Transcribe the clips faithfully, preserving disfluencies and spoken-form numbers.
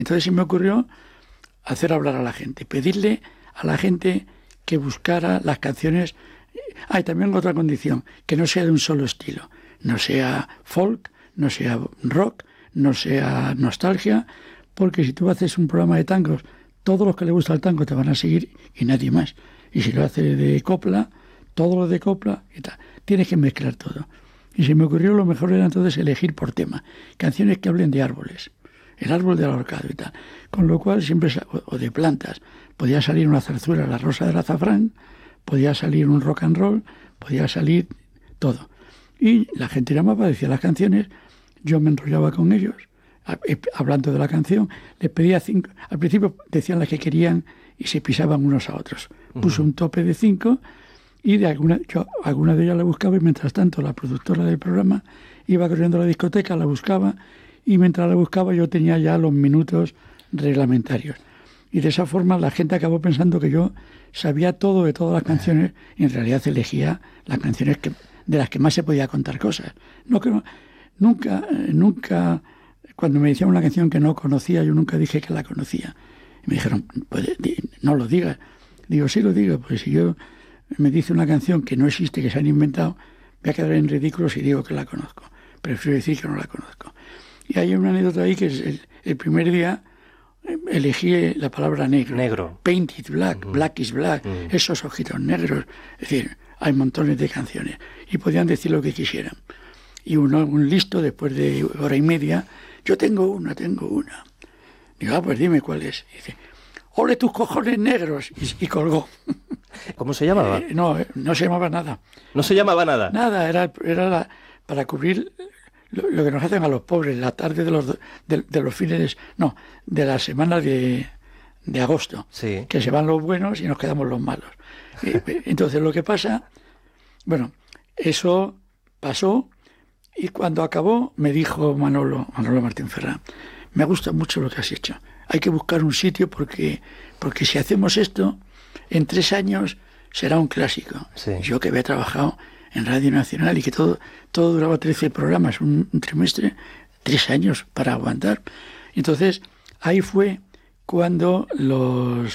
Entonces se me ocurrió hacer hablar a la gente, pedirle a la gente que buscara las canciones. Ah, y también otra condición, que no sea de un solo estilo, no sea folk, no sea rock, no sea nostalgia, porque si tú haces un programa de tangos, todos los que les gusta el tango te van a seguir y nadie más. Y si lo haces de copla, todo lo de copla y tal. Tienes que mezclar todo. Y se me ocurrió lo mejor era entonces elegir por tema, canciones que hablen de árboles, el árbol del ahorcado y tal. Con lo cual siempre, o de plantas, podía salir una zarzuela, la rosa del azafrán, podía salir un rock and roll, podía salir todo. Y la gente llamaba, decía las canciones, yo me enrollaba con ellos, hablando de la canción, les pedía cinco, al principio decían las que querían y se pisaban unos a otros. Puso uh-huh. un tope de cinco y de alguna, yo alguna de ellas la buscaba y mientras tanto la productora del programa iba corriendo a la discoteca, la buscaba y mientras la buscaba yo tenía ya los minutos reglamentarios. Y de esa forma la gente acabó pensando que yo sabía todo de todas las canciones y en realidad elegía las canciones que, de las que más se podía contar cosas. No, que no, nunca, nunca, cuando me decían una canción que no conocía, yo nunca dije que la conocía. Y me dijeron, pues, no lo digas. Digo, sí lo digo, pues si yo me dice una canción que no existe, que se han inventado, voy a quedar en ridículo si digo que la conozco. Prefiero decir que no la conozco. Y hay una anécdota ahí que es el, el primer día elegí la palabra negro. Negro. Painted black, uh-huh. black is black, uh-huh. esos ojitos negros. Es decir, hay montones de canciones. Y podían decir lo que quisieran. Y uno, un listo, después de hora y media, yo tengo una, tengo una. Digo, ah, pues dime cuál es. Y dice, ¡ole tus cojones negros! Y, y colgó. ¿Cómo se llamaba? Eh, no, no se llamaba nada. ¿No se llamaba nada? Nada, era, era la, para cubrir lo, lo que nos hacen a los pobres, la tarde de los de, de los fines, no, de la semana de, de agosto, sí. que se van los buenos y nos quedamos los malos. Y, entonces lo que pasa, bueno, eso pasó y cuando acabó me dijo Manolo, Manolo Martín Ferrán, me gusta mucho lo que has hecho. Hay que buscar un sitio porque, porque si hacemos esto, en tres años será un clásico. Sí. Yo que había trabajado en Radio Nacional y que todo, todo duraba trece programas, un, un trimestre, tres años para aguantar. Entonces, ahí fue cuando los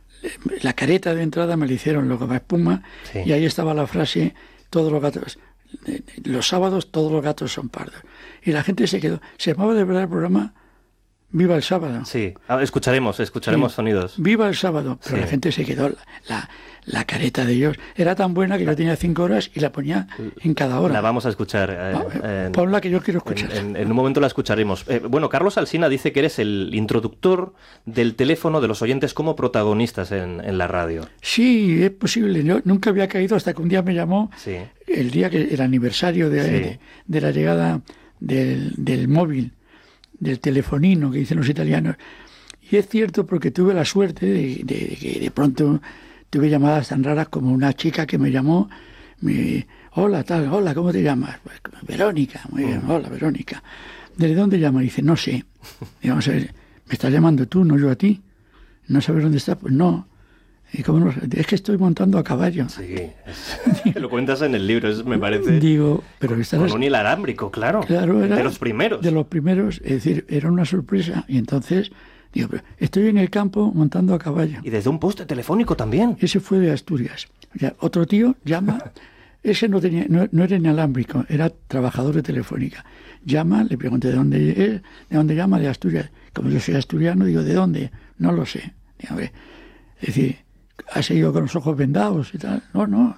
la careta de entrada me la hicieron los Goma Espuma, sí. Y ahí estaba la frase, todos los gatos, los sábados todos los gatos son pardos. Y la gente se quedó, se llamaba de verdad el programa Viva el Sábado. Sí, escucharemos, escucharemos sí. sonidos. Viva el Sábado, pero sí. La gente se quedó, la, la, la careta de ellos era tan buena que yo tenía cinco horas y la ponía en cada hora. La vamos a escuchar. Eh, ah, en, ponla que yo quiero escuchar. En, en, en un momento la escucharemos. Eh, bueno, Carlos Alsina dice que eres el introductor del teléfono de los oyentes como protagonistas en, en la radio. Sí, es posible. Yo nunca había caído hasta que un día me llamó, sí. el día que el aniversario de, sí. de, de la llegada del, del móvil, del telefonino que dicen los italianos. Y es cierto porque tuve la suerte de, de, de que de pronto tuve llamadas tan raras como una chica que me llamó, me, hola, tal, hola, ¿cómo te llamas? Pues, Verónica, muy bien, hola, Verónica. ¿Desde dónde llamas? Dice, no sé. Digo, vamos a ver, ¿me estás llamando tú, no yo a ti? ¿No sabes dónde estás? Pues no. ¿Y cómo no? Es que estoy montando a caballo. Sí, es, lo cuentas en el libro, es, me parece. Digo, pero con, estarás... con un inalámbrico, claro. Claro, era de los primeros. De los primeros, es decir, era una sorpresa. Y entonces, digo, pero estoy en el campo montando a caballo. Y desde un poste telefónico también. Ese fue de Asturias. Ya, otro tío llama, ese no tenía, no, no era inalámbrico, era trabajador de Telefónica. Llama, le pregunté de dónde es, de dónde llama, de Asturias. Como yo soy asturiano, digo, ¿de dónde? No lo sé. Digo, es decir, ¿has seguido con los ojos vendados y tal? No, no.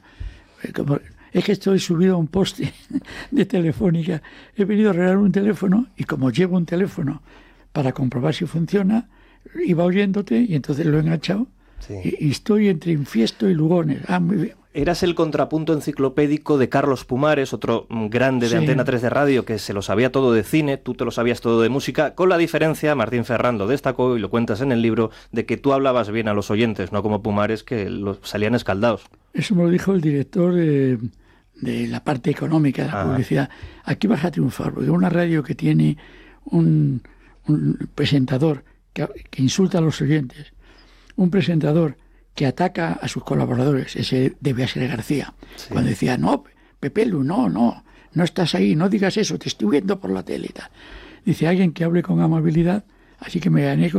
Es que estoy subido a un poste de Telefónica. He venido a arreglar un teléfono y como llevo un teléfono para comprobar si funciona, iba oyéndote y entonces lo he enganchado. Sí. Y, y estoy entre Infiesto y Lugones. Ah, muy bien. Eras el contrapunto enciclopédico de Carlos Pumares, otro grande de sí. Antena tres de radio, que se lo sabía todo de cine, tú te lo sabías todo de música, con la diferencia, Martín Ferrán lo destacó y lo cuentas en el libro, de que tú hablabas bien a los oyentes, no como Pumares, que los salían escaldados. Eso me lo dijo el director de, de la parte económica de la ah. publicidad. Aquí vas a triunfar, porque una radio que tiene un, un presentador que, que insulta a los oyentes, un presentador que ataca a sus colaboradores, ese debía ser García, sí. Cuando decía, no, Pepelu, no, no, no estás ahí, no digas eso, te estoy viendo por la tele y tal. Dice, alguien que hable con amabilidad, así que me gané con